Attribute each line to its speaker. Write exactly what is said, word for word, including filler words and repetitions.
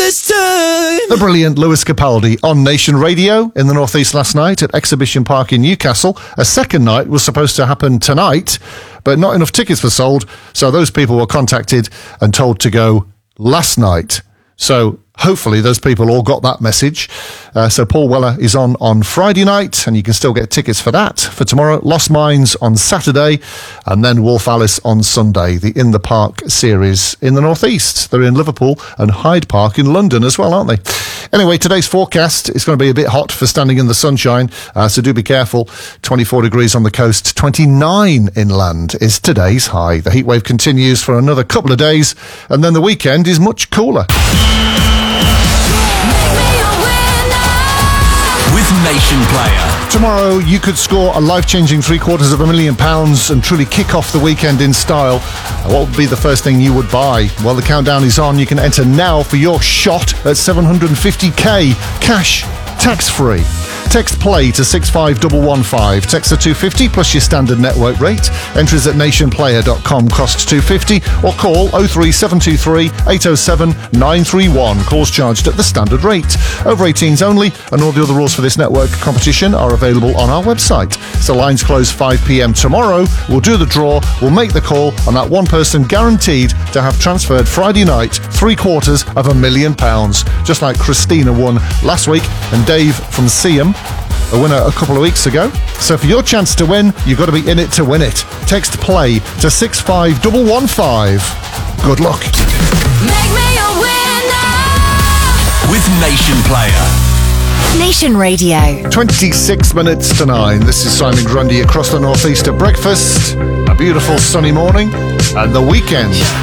Speaker 1: this time.
Speaker 2: The brilliant Lewis Capaldi on Nation Radio in the Northeast last night at Exhibition Park in Newcastle. A second night was supposed to happen tonight, but not enough tickets were sold, so those people were contacted and told to go last night. So hopefully those people all got that message. Uh, so Paul Weller is on on Friday night, and you can still get tickets for that. For tomorrow, Lost Minds on Saturday, and then Wolf Alice on Sunday, the In the Park series in the Northeast. They're in Liverpool and Hyde Park in London as well, aren't they? Anyway, today's forecast is going to be a bit hot for standing in the sunshine, uh, so do be careful. twenty-four degrees on the coast, twenty-nine inland is today's high. The heatwave continues for another couple of days, and then the weekend is much cooler.
Speaker 1: With Nation Player.
Speaker 2: Tomorrow, you could score a life-changing three-quarters of a million pounds and truly kick off the weekend in style. What would be the first thing you would buy? Well, the countdown is on. You can enter now for your shot at seven hundred fifty k cash, tax-free. Text play to six five one one five. Text the two fifty plus your standard network rate. Entries at nation player dot com costs two fifty, or call oh three seven two three eight oh seven nine three one. Calls charged at the standard rate. Over eighteens only, and all the other rules for this network competition are available on our website. So lines close five p.m. tomorrow. We'll do the draw, we'll make the call, and that one person guaranteed to have transferred Friday night three quarters of a million pounds. Just like Christina won last week, and Dave from Seaham, a winner a couple of weeks ago. So for your chance to win, you've got to be in it to win it. Text play to six five one one five. Good luck.
Speaker 3: Make me a winner
Speaker 1: with Nation Player.
Speaker 4: Nation Radio.
Speaker 2: twenty-six minutes to nine. This is Simon Grundy across the Northeast at breakfast. A beautiful sunny morning and the weekend